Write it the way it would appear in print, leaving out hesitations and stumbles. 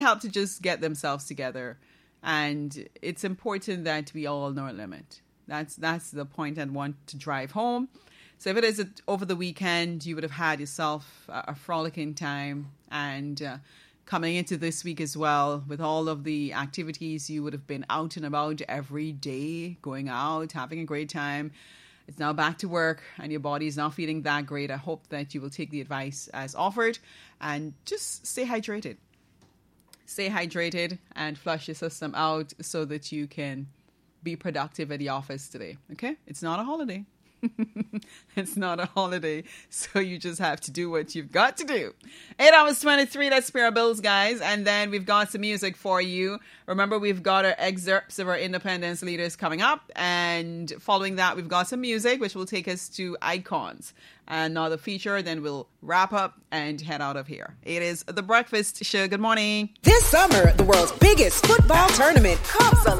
help to just get themselves together. And it's important that we all know our limit. That's the point I want to drive home. So if it is over the weekend, you would have had yourself a frolicking time. And coming into this week as well, with all of the activities, you would have been out and about every day, going out, having a great time. It's now back to work and your body is not feeling that great. I hope that you will take the advice as offered and just stay hydrated. Stay hydrated and flush your system out so that you can be productive at the office today. Okay? It's not a holiday. It's not a holiday, so you just have to do what you've got to do. 8 hours 23, let's pay our bills, guys. And then we've got some music for you. Remember, we've got our excerpts of our independence leaders coming up. And following that, we've got some music, which will take us to Icons. And another feature, then we'll wrap up and head out of here. It is The Breakfast Show. Good morning. This summer, the world's biggest football tournament comes alive.